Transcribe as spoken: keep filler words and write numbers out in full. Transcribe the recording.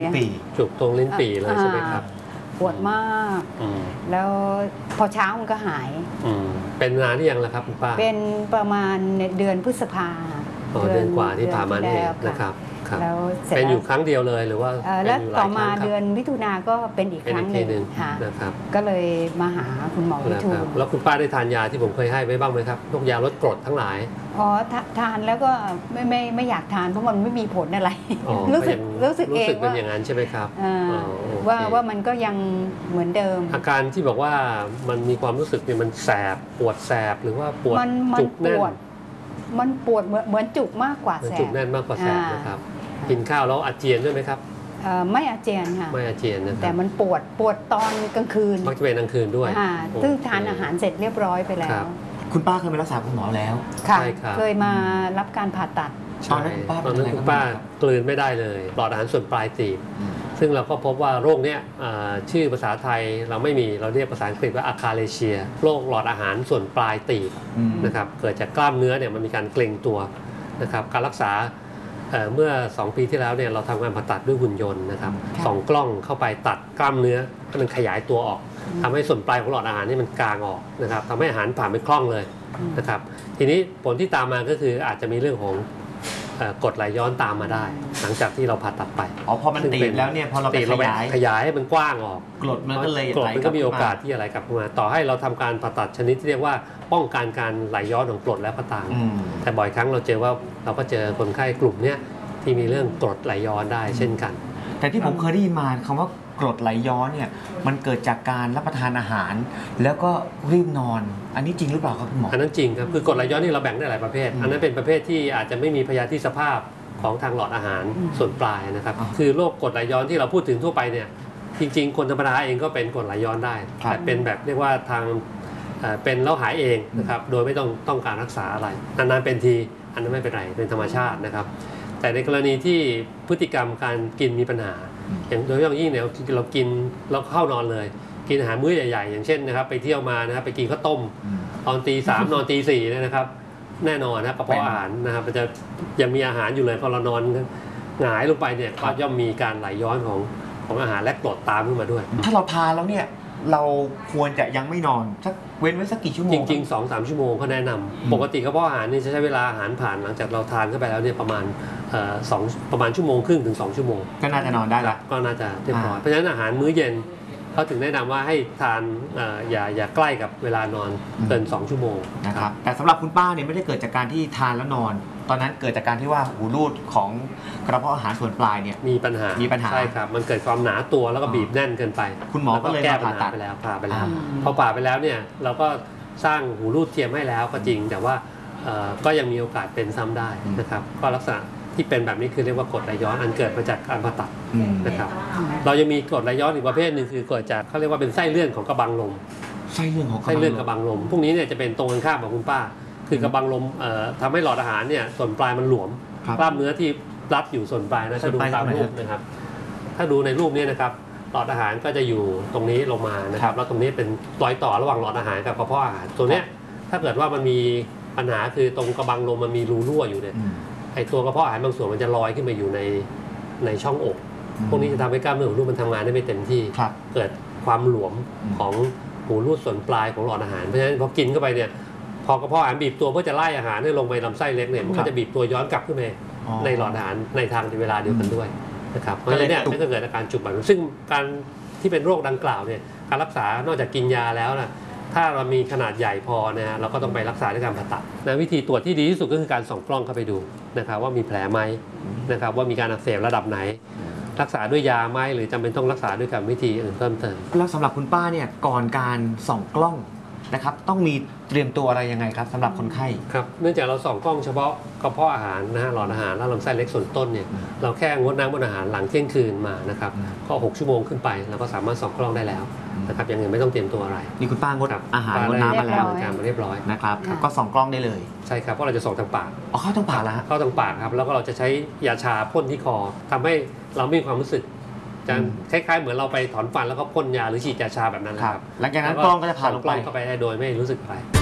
ปีจุกตรงลิ้นปี่เลยใช่ไหมครับปวดมากแล้วพอเช้ามันก็หายเป็นนานที่ยังแล้วครับคุณป้าเป็นประมาณเดือนพฤษภาเดือนกว่าที่ผ่านมานี่นะครับแล้วเป็นอยู่ครั้งเดียวเลยหรือว่าแล้วต่อมาเดือนมิถุนาก็เป็นอีกครั้งหนึ่งนะครับก็เลยมาหาคุณหมอวิทูลแล้วคุณป้าได้ทานยาที่ผมเคยให้ไว้บ้างไหมครับพวกยาลดกรดทั้งหลายอ๋อทานแล้วก็ไม่ไม่ไม่อยากทานเพราะมันไม่มีผลอะไรรู้สึกรู้สึกเองว่าเป็นอย่างนั้นใช่ไหมครับว่าว่ามันก็ยังเหมือนเดิมอาการที่บอกว่ามันมีความรู้สึกเนี่ยมันแสบปวดแสบหรือว่าปวดจุกแน่นมันปวดเหมือนเหมือนจุกมากกว่าแสบจุกแน่นมากกว่าแสบนะครับกินข้าวแล้วอาเจียนด้วยไหมครับไม่อาเจียนค่ะไม่อาเจียนนะแต่มันปวดปวดตอนกลางคืนมักจะเป็นกลางคืนด้วยซึ่งทานอาหารเสร็จเรียบร้อยไปแล้วคุณป้าเคยไปรักษาคุณหมอแล้วค่ะเคยมารับการผ่าตัดตอนนั้นคุณป้าตอนนั้นคุณป้ากลืนไม่ได้เลยหลอดอาหารส่วนปลายตีบซึ่งเราก็พบว่าโรคนี้ชื่อภาษาไทยเราไม่มีเราเรียกภาษาอังกฤษว่าอะคาเลเชียโรคหลอดอาหารส่วนปลายตีบนะครับเกิดจากกล้ามเนื้อเนี่ยมันมีการเกร็งตัวนะครับการรักษาเมื่อสองปีที่แล้วเนี่ยเราทำการผ่าตัดด้วยหุ่นยนต์นะครับสองกล้องเข้าไปตัดกล้ามเนื้อให้มันขยายตัวออกทำให้ส่วนปลายของหลอดอาหารนี่มันกางออกนะครับทำให้อาหารผ่านไม่คล่องเลยนะครับทีนี้ผลที่ตามมาก็คืออาจจะมีเรื่องของกรดไหลย้อนตามมาได้หลังจากที่เราผ่าตัดไปอ๋อพอมันตีบแล้วเนี่ยพอเราไปขยายขยายให้มันกว้างออกกรดมันก็เลยกรดมันก็มีโอกาสที่จะไหลกลับมาต่อให้เราทำการผ่าตัดชนิดที่เรียกว่าป้องกันการไหลย้อนของกรดแล้วก็ตามแต่บ่อยครั้งเราเจอว่าเราก็เจอคนไข้กลุ่มเนี้ยที่มีเรื่องกรดไหลย้อนได้เช่นกันแต่ที่ผมเคยได้ยินมาคำว่ากรดไหลย้อนเนี่ยมันเกิดจากการรับประทานอาหารแล้วก็รีบนอนอันนี้จริงหรือเปล่าครับคุณหมออันนั้นจริงครับคือกรดไหลย้อนนี่เราแบ่งได้หลายประเภทอันนั้นเป็นประเภทที่อาจจะไม่มีพยาธิสภาพของทางหลอดอาหารส่วนปลายนะครับคือโรคกรดไหลย้อนที่เราพูดถึงทั่วไปเนี่ยจริงๆคนธรรมดาเองก็เป็นกรดไหลย้อนได้แต่เป็นแบบเรียกว่าทางเป็นแล้วหายเองนะครับโดยไม่ต้องต้องการรักษาอะไรนานๆเป็นทีอันนั้นไม่เป็นไรเป็นธรรมชาตินะครับแต่ในกรณีที่พฤติกรรมการกินมีปัญหาอย่างโดยเฉพาะยิ่งเนี่ยเรากินเราเข้านอนเลยกินอาหารมื้อใหญ่ๆอย่างเช่นนะครับไปเที่ยวมานะครับไปกินข้าวต้มตอนตีสามนอนตีสี่นะครับแน่นอนนะกระเพาะอาหารนะครับมันจะยังมีอาหารอยู่เลยพอเรานอนหงายลงไปเนี่ยก็ย่อมมีการไหลย้อนของของอาหารและกรดตามขึ้นมาด้วยถ้าเราทานแล้วเนี่ยเราควรจะยังไม่นอนสักเว้นไว้สักกี่ชั่วโมงจริงๆ สองถึงสาม ชั่วโมงเขาแนะนำปกติกระเพาะอาหารนี่จะใช้เวลาอาหารผ่านหลังจากเราทานเข้าไปแล้วเนี่ยประมาณสองประมาณชั่วโมงครึ่งถึงสองชั่วโมงก็น่าจะนอนได้ละก็น่าจะเรียบร้อยเพราะฉะนั้นอาหารมื้อเย็นเขาถึงแนะนำว่าให้ทานอย่าอย่าใกล้กับเวลานอนเกินสองชั่วโมงนะครับแต่สำหรับคุณป้าเนี่ยไม่ได้เกิดจากการที่ทานแล้วนอนตอนนั้นเกิดจากการที่ว่าหูรูดของกระเพาะอาหารส่วนปลายเนี่ยมีปัญหามีปัญหาใช่ครับมันเกิดความหนาตัวแล้วก็บีบแน่นเกินไปคุณหมอก็เลยแก้ปัญหาไปแล้วผ่าไปแล้วพอผ่าไปแล้วเนี่ยเราก็สร้างหูรูดเทียมให้แล้วก็จริงแต่ว่าก็ยังมีโอกาสเป็นซ้ำได้นะครับก็ลักษณะที่เป็นแบบนี้คือเรียกว่ากรดไหลย้อนอันเกิดมาจากการผ่าตัดนะครับเรายังมีกรดไหลย้อนอีกประเภทหนึ่งคือเกิดจากเขาเรียกว่าเป็นไส้เลื่อนของกระบังลมไส้เลื่อนของไส้เลื่อนกระบังลมพวกนี้เนี่ยจะเป็นตรงกันข้ามกับคุณป้าคือกระบังลมทำให้หลอดอาหารเนี่ยส่วนปลายมันหลวมกล้ามเนื้อที่รัดอยู่ส่วนปลายนะถ้าดูตามรูปนะครับถ้าดูในรูปนี้นะครับหลอดอาหารก็จะอยู่ตรงนี้ลงมานะครับแล้วตรงนี้เป็นรอยต่อระหว่างหลอดอาหารกับกระเพาะอาหารตัวเนี้ยถ้าเกิดว่ามันมีปัญหาคือตรงกระบังลมมันมีรูรั่วอยู่เนี่ยไอตัวกระเพาะอาหารบางส่วนมันจะลอยขึ้นมาอยู่ในในช่องอกพวกนี้จะทำให้กล้ามเนื้อหูรูดมันทำงานได้ไม่เต็มที่เกิดความหลวมของหูรูดส่วนปลายของหลอดอาหารเพราะฉะนั้นพอกินเข้าไปเนี่ยพอกระเพาะอาหารบีบตัวเพื่อจะไล่อาหารให้ลงไปลำไส้เล็กเนี่ยมันก็จะบีบตัวย้อนกลับขึ้นไปในหลอดอาหารในทางเวลาเดียวกันด้วยนะครับเพราะฉะนั้นเนี่ยก็เกิดอาการจุกแบบซึ่งการที่เป็นโรคดังกล่าวเนี่ยการรักษานอกจากกินยาแล้วนะถ้าเรามีขนาดใหญ่พอนะฮะเราก็ต้องไปรักษาด้วยการผ่าตัดนะวิธีตรวจที่ดีที่สุดก็คือการส่องกล้องเข้าไปดูนะครับว่ามีแผลไหมนะครับว่ามีการอักเสบระดับไหนรักษาด้วยยาไหมหรือจำเป็นต้องรักษาด้วยการวิธีอื่นเพิ่มเติมแล้วสำหรับคุณป้าเนี่ยก่อนการส่องกล้องนะครับต้องมีเตรียมตัวอะไรยังไงครับสำหรับคนไข้ครับเนื่องจากเราส่องกล้องเฉพาะกระเพาะอาหารนะฮะหลอดอาหารและลำไส้เล็กส่วนต้นเนี่ยเราแค่งดน้ำงดอาหารหลังเที่ยงคืนมานะครับก็หกชั่วโมงขึ้นไปเราก็สามารถส่องกล้องได้แล้วนะครับอย่างอื่นไม่ต้องเตรียมตัวอะไรนี่คุณป้างดอาหารงดน้ำมาแล้วการมาเรียบร้อยนะครับก็ส่องกล้องได้เลยใช่ครับเพราะเราจะส่องทางปากอ๋อเข้าทางปากแล้วเข้าทางปากครับแล้วก็เราจะใช้ยาชาพ่นที่คอทำให้เราไม่มีความรู้สึกจะคล้ายๆเหมือนเราไปถอนฟันแล้วก็พ่นยาหรือฉีดยาชาแบบนั้นนะครับหลังจากนั้นกล้องก็จะผ่านลงไปเข้าไปได้โดยไม่รู้สึกอะไร